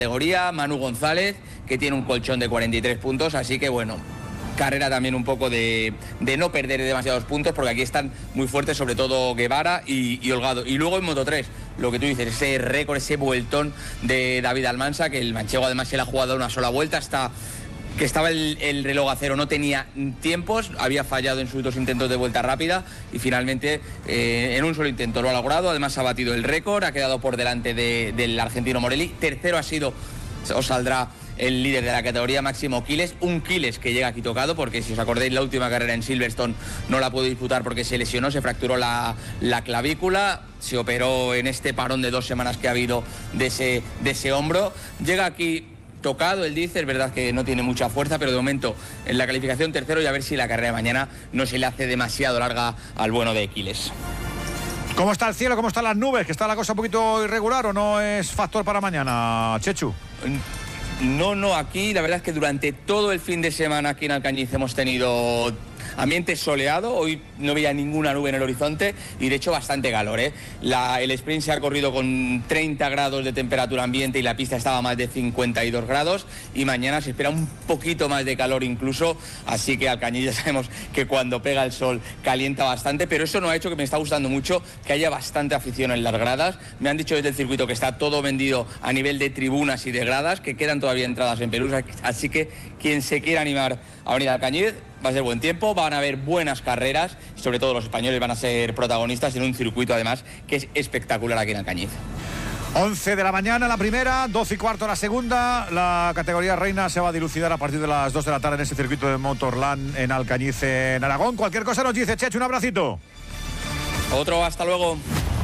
categoría, Manu González, que tiene un colchón de 43 puntos, así que bueno, carrera también un poco de no perder demasiados puntos, porque aquí están muy fuertes, sobre todo Guevara y Holgado. Y luego en Moto3, lo que tú dices, ese récord, ese vueltón de David Almansa, que el manchego además se le ha jugado una sola vuelta, que estaba el reloj a cero, no tenía tiempos, había fallado en sus 2 intentos de vuelta rápida y finalmente en un solo intento lo ha logrado. Además ha batido el récord, ha quedado por delante del argentino Morelli. Tercero saldrá el líder de la categoría, Máximo Quiles, un Quiles que llega aquí tocado, porque si os acordáis, la última carrera en Silverstone no la pudo disputar porque se lesionó, se fracturó la clavícula, se operó en este parón de 2 semanas que ha habido de ese hombro. Llega aquí tocado, él dice, es verdad que no tiene mucha fuerza, pero de momento en la calificación tercero, y a ver si la carrera de mañana no se le hace demasiado larga al bueno de Quiles. ¿Cómo está el cielo? ¿Cómo están las nubes? ¿Que está la cosa un poquito irregular o no es factor para mañana, Chechu? No, aquí la verdad es que durante todo el fin de semana aquí en Alcañiz hemos tenido ambiente soleado, hoy no veía ninguna nube en el horizonte y de hecho bastante calor, ¿eh? El sprint se ha corrido con 30 grados de temperatura ambiente y la pista estaba a más de 52 grados y mañana se espera un poquito más de calor incluso, así que Alcañiz ya sabemos que cuando pega el sol calienta bastante, pero eso no ha hecho, que me está gustando mucho, que haya bastante afición en las gradas. Me han dicho desde el circuito que está todo vendido a nivel de tribunas y de gradas, que quedan todavía entradas en Pelusa, así que quien se quiera animar a venir a Alcañiz, va a ser buen tiempo, van a haber buenas carreras, sobre todo los españoles van a ser protagonistas en un circuito además que es espectacular aquí en Alcañiz. 11 de la mañana la primera, 12 y cuarto la segunda. La categoría reina se va a dilucidar a partir de las 2 de la tarde en ese circuito de Motorland en Alcañiz, en Aragón. Cualquier cosa nos dice, Chechu, un abracito. Otro, hasta luego.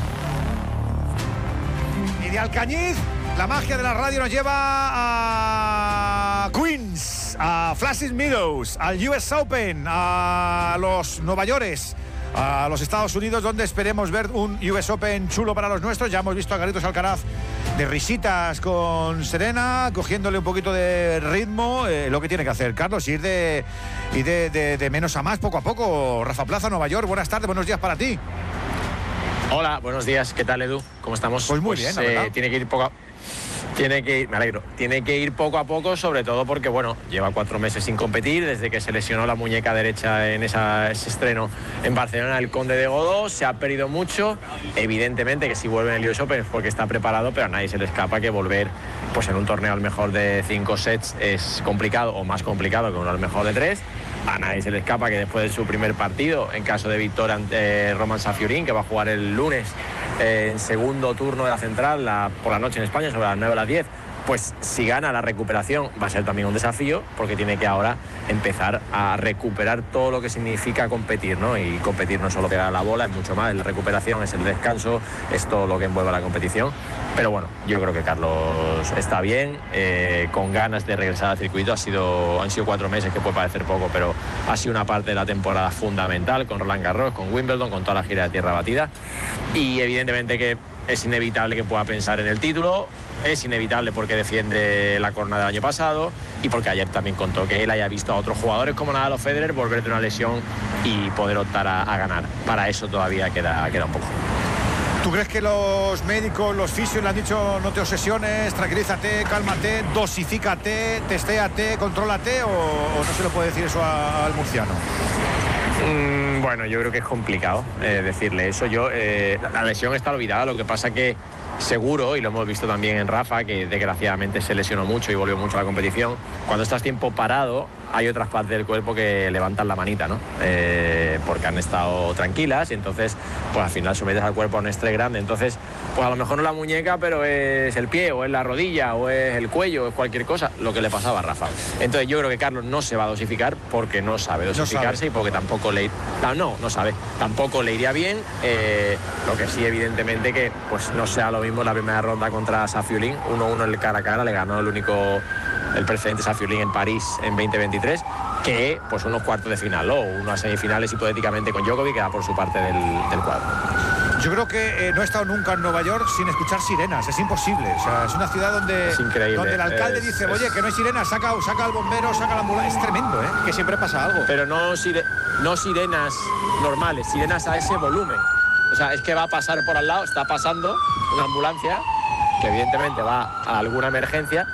Y de Alcañiz, la magia de la radio nos lleva a Queens, a Flash Meadows, al US Open, a los Nueva York, a los Estados Unidos, donde esperemos ver un US Open chulo para los nuestros. Ya hemos visto a Carlitos Alcaraz de risitas con Serena, cogiéndole un poquito de ritmo, lo que tiene que hacer Carlos, ir de menos a más poco a poco. Rafa Plaza, Nueva York, buenas tardes, buenos días para ti. Hola, buenos días, ¿qué tal, Edu? ¿Cómo estamos? Pues muy bien, la verdad. Tiene que ir me alegro, tiene que ir poco a poco, sobre todo porque, bueno, lleva 4 meses sin competir, desde que se lesionó la muñeca derecha en ese estreno en Barcelona, el Conde de Godó, se ha perdido mucho. Evidentemente que si vuelve en el US Open es porque está preparado, pero a nadie se le escapa que volver pues en un torneo al mejor de 5 sets es complicado, o más complicado que uno al mejor de 3. A nadie se le escapa que después de su primer partido, en caso de victoria ante Roman Safiurin, que va a jugar el lunes en segundo turno de la central por la noche en España, sobre las 9 a las 10, pues si gana la recuperación va a ser también un desafío, porque tiene que ahora empezar a recuperar todo lo que significa competir, ¿no? Y competir no solo pegar la bola, es mucho más, la recuperación, es el descanso, es todo lo que envuelve a la competición. Pero bueno, yo creo que Carlos está bien, con ganas de regresar al circuito. Han sido 4 meses, que puede parecer poco, pero ha sido una parte de la temporada fundamental, con Roland Garros, con Wimbledon, con toda la gira de tierra batida. Y evidentemente que es inevitable que pueda pensar en el título, es inevitable porque defiende la corona del año pasado y porque ayer también contó que él haya visto a otros jugadores como Nadal o Federer volver de una lesión y poder optar a ganar. Para eso todavía queda un poco. ¿Tú crees que los médicos, los fisios le han dicho no te obsesiones, tranquilízate, cálmate, dosifícate, testéate, contrólate, o no se lo puede decir eso al murciano? Bueno, yo creo que es complicado decirle eso. La lesión está olvidada, lo que pasa que seguro, y lo hemos visto también en Rafa, que desgraciadamente se lesionó mucho y volvió mucho a la competición. Cuando estás tiempo parado, hay otras partes del cuerpo que levantan la manita, ¿no? Porque han estado tranquilas y entonces, pues al final sometes al cuerpo a un estrés grande. Entonces, pues a lo mejor no la muñeca, pero es el pie, o es la rodilla, o es el cuello, o es cualquier cosa, lo que le pasaba a Rafa. Entonces yo creo que Carlos no se va a dosificar porque no sabe dosificarse y porque tampoco no sabe. Tampoco le iría bien. Lo que sí, evidentemente, que pues no sea lo mismo la primera ronda contra Safiullin, 1-1 el cara a cara, le ganó el precedente Safiullin en París en 2023, que pues unos cuartos de final o unas semifinales hipotéticamente con Djokovic, que da por su parte del cuadro. Yo creo que no he estado nunca en Nueva York sin escuchar sirenas, es imposible. O sea, es una ciudad donde el alcalde dice, oye, que no hay sirenas, saca al bombero, saca la ambulancia. Es tremendo, ¿eh? Que siempre pasa algo. Pero no sirenas normales, sirenas a ese volumen. O sea, es que va a pasar por al lado, está pasando una ambulancia que evidentemente va a alguna emergencia